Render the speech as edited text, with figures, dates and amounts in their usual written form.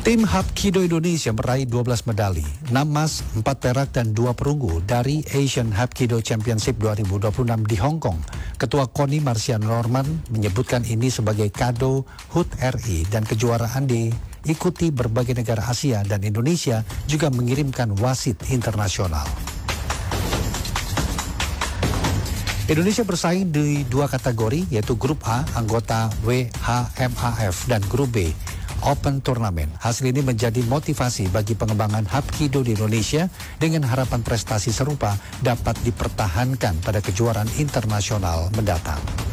Tim Hapkido Indonesia meraih 12 medali, 6 emas, 4 perak dan 2 perunggu dari Asian Hapkido Championship 2026 di Hong Kong. Ketua KONI Marcian Norman menyebutkan ini sebagai kado HUT RI dan kejuaraan diikuti berbagai negara Asia dan Indonesia juga mengirimkan wasit internasional. Indonesia bersaing di 2 kategori yaitu Grup A anggota WHMAF dan Grup B Open Turnamen. Hasil ini menjadi motivasi bagi pengembangan Hapkido di Indonesia dengan harapan prestasi serupa dapat dipertahankan pada kejuaraan internasional mendatang.